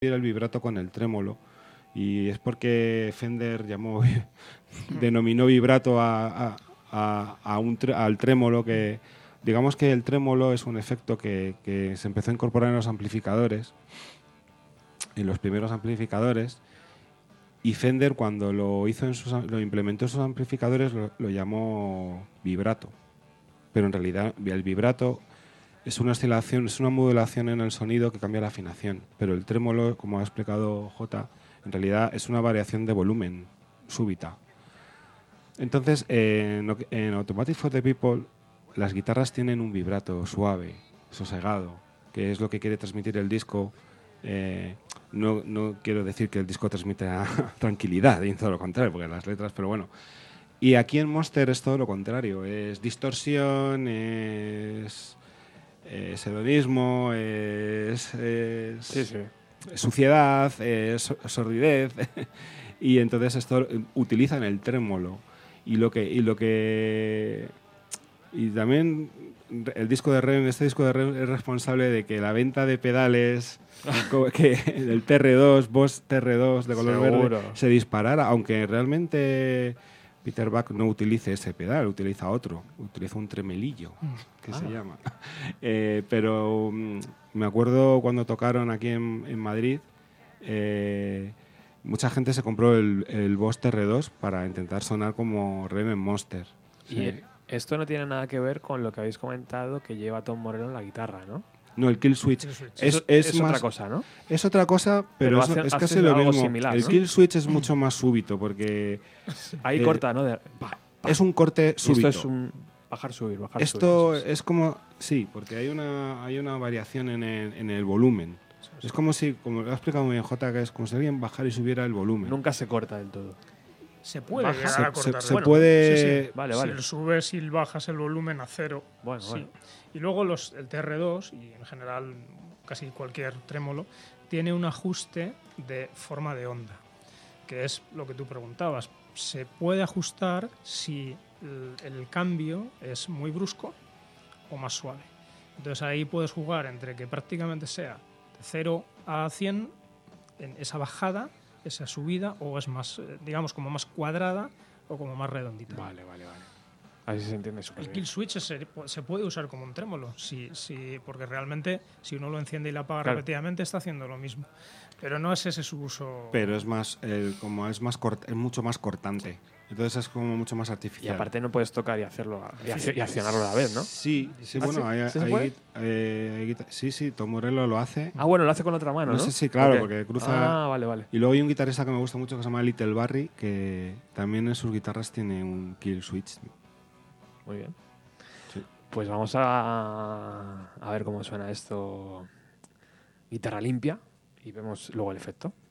el vibrato con el trémolo. Y es porque Fender denominó vibrato al trémolo, que digamos que el trémolo es un efecto que se empezó a incorporar en los amplificadores, en los primeros amplificadores, y Fender cuando lo implementó en sus amplificadores lo llamó vibrato. Pero en realidad el vibrato es una oscilación, es una modulación en el sonido que cambia la afinación. Pero el trémolo, como ha explicado J, en realidad es una variación de volumen súbita. Entonces, en Automatic for the People, las guitarras tienen un vibrato suave, sosegado, que es lo que quiere transmitir el disco. No quiero decir que el disco transmite tranquilidad, y todo lo contrario, porque las letras, pero bueno. Y aquí en Monster es todo lo contrario, es distorsión, es hedonismo, es suciedad, es sordidez. Y entonces esto utilizan el trémolo. Y también este disco de Rem es responsable de que la venta de pedales del TR2, Boss TR2 de color verde, se disparara, aunque realmente Peter Buck no utilice ese pedal, utiliza otro, utiliza un tremelillo, que se llama. Pero me acuerdo cuando tocaron aquí en Madrid, mucha gente se compró el Boss TR2 para intentar sonar como Rem en Monster. Y esto no tiene nada que ver con lo que habéis comentado que lleva Tom Morello en la guitarra, ¿no? No, el Kill Switch. Es más, otra cosa, ¿no? Es otra cosa, pero es casi lo mismo. Similar, el Kill Switch es mucho más súbito porque... Ahí corta, ¿no? Es un corte súbito. Esto es un bajar, subir, bajar, esto subir. es como... Sí, porque hay una variación en el volumen. Es como si, como lo ha explicado muy bien J, que es como si alguien bajara y subiera el volumen. Nunca se corta del todo. Se puede llegar a cortar. Se puede... Sí, sí. Vale. Si lo subes y bajas el volumen a cero. Bueno. Y luego el TR2, y en general casi cualquier trémolo, tiene un ajuste de forma de onda, que es lo que tú preguntabas. Se puede ajustar si el cambio es muy brusco o más suave. Entonces ahí puedes jugar entre que prácticamente sea de 0 a 100 en esa bajada, esa subida, o es más, digamos, como más cuadrada o como más redondita. Vale. Así se entiende súper bien. El Kill Switch se puede usar como un trémolo, porque realmente si uno lo enciende y lo apaga repetidamente está haciendo lo mismo. Pero no es ese su uso. Pero es más, es mucho más cortante. Entonces es como mucho más artificial. Y aparte no puedes tocar y hacerlo y accionarlo a la vez, ¿no? Sí, bueno, sí, Tom Morello lo hace. Ah, bueno, lo hace con otra mano, ¿no? No sé si, claro, porque cruza... Ah, vale. Y luego hay un guitarrista que me gusta mucho que se llama Little Barry, que también en sus guitarras tiene un Kill Switch. Muy bien. Sí. Pues vamos a ver cómo suena esto. Guitarra limpia y vemos luego el efecto.